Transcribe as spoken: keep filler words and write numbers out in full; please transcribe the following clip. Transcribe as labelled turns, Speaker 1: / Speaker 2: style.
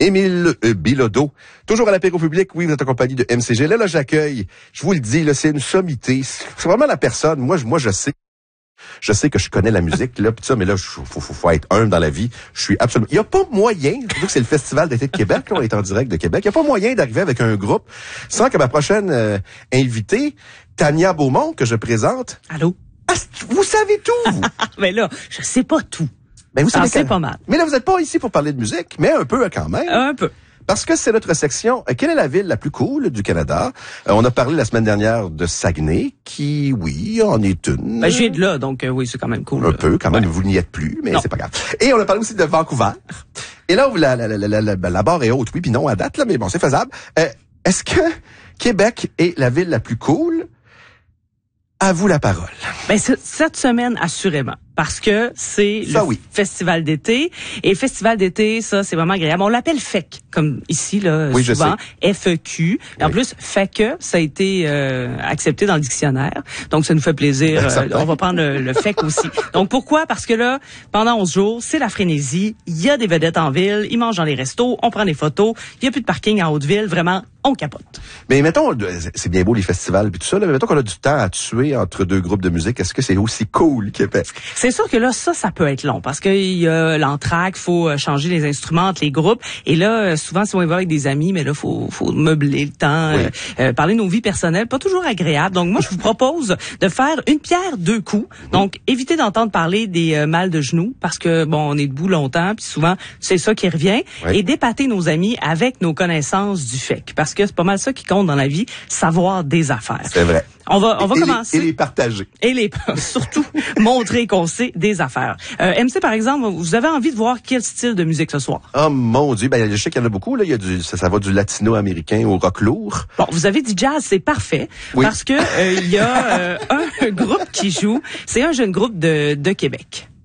Speaker 1: Émile euh, Bilodeau. Toujours à l'apéro public, oui, vous êtes en compagnie de M C G. Là, là, j'accueille, je vous le dis, là, c'est une sommité. C'est vraiment la personne, moi, je, moi, je sais. Je sais que je connais la musique, là, pis ça, mais là, il faut, faut, faut être humble dans la vie. Je suis absolument... Il n'y a pas moyen, surtout que c'est le Festival d'été de Québec, là, on est en direct de Québec, il n'y a pas moyen d'arriver avec un groupe sans que ma prochaine euh, invitée, Tania Beaumont, que je présente...
Speaker 2: Allô?
Speaker 1: Ah, vous savez tout, vous!
Speaker 2: Mais là, je sais pas tout.
Speaker 1: Ben, vous
Speaker 2: Ça
Speaker 1: savez
Speaker 2: c'est
Speaker 1: quand...
Speaker 2: pas mal.
Speaker 1: Mais là, vous n'êtes pas ici pour parler de musique, mais un peu quand même.
Speaker 2: Un peu.
Speaker 1: Parce que c'est notre section euh, « Quelle est la ville la plus cool du Canada? Euh, » On a parlé la semaine dernière de Saguenay, qui, oui, en est une.
Speaker 2: Ben, je viens de là, donc euh, oui, c'est quand même cool.
Speaker 1: Un
Speaker 2: là.
Speaker 1: peu, quand même,
Speaker 2: Ouais.
Speaker 1: vous n'y êtes plus, mais
Speaker 2: Non.
Speaker 1: c'est pas grave. Et on a parlé aussi de Vancouver. Et là, la, la, la, la, la, la barre est haute, oui, puis non à date, là, mais bon, c'est faisable. Euh, est-ce que Québec est la ville la plus cool? À vous la parole.
Speaker 2: Ben, c- cette semaine, assurément. Parce que c'est
Speaker 1: Ça,
Speaker 2: le
Speaker 1: oui.
Speaker 2: festival d'été. Et le festival d'été, ça, c'est vraiment agréable. On l'appelle F E C, comme ici, là,
Speaker 1: Oui, je
Speaker 2: souvent. F E Q. Et en
Speaker 1: Oui.
Speaker 2: plus, F E C, ça a été euh, accepté dans le dictionnaire. Donc, ça nous fait plaisir.
Speaker 1: Ben,
Speaker 2: Euh,
Speaker 1: certain.
Speaker 2: on va prendre le, le F E C aussi. Donc, pourquoi? Parce que là, pendant onze jours, c'est la frénésie. Il y a des vedettes en ville. Ils mangent dans les restos. On prend des photos. Il n'y a plus de parking en Haute-Ville. Vraiment, on capote.
Speaker 1: Mais mettons, c'est bien beau les festivals puis tout ça, là, mais mettons qu'on a du temps à tuer entre deux groupes de musique. Est-ce que c'est aussi cool, Québec?
Speaker 2: C'est sûr que là, ça, ça peut être long parce qu'il y a l'entraque, faut euh, changer les instruments entre les groupes. Et là, euh, souvent, si on y va avec des amis, mais là, faut, faut meubler le temps,
Speaker 1: Oui.
Speaker 2: euh, euh, parler de nos vies personnelles, pas toujours agréable. Donc, moi, je vous propose de faire une pierre deux coups. Donc, évitez d'entendre parler des euh, mal de genoux parce que, bon, on est debout longtemps, puis souvent, c'est ça qui revient.
Speaker 1: Oui.
Speaker 2: Et d'épater nos amis avec nos connaissances du F E C. Parce que c'est pas mal ça qui compte dans la vie, savoir des affaires.
Speaker 1: C'est vrai.
Speaker 2: On va, on va
Speaker 1: et
Speaker 2: commencer.
Speaker 1: Les, et les partager.
Speaker 2: Et les surtout montrer qu'on sait des affaires. Euh, M C, par exemple, vous avez envie de voir quel style de musique ce soir?
Speaker 1: Oh mon Dieu, ben je sais qu'il y en a beaucoup, là. Il y a du, ça, ça va du latino-américain au rock lourd.
Speaker 2: Bon, vous avez dit jazz, c'est parfait.
Speaker 1: Oui.
Speaker 2: Parce que euh, il y a euh, un groupe qui joue. C'est un jeune groupe de, de Québec.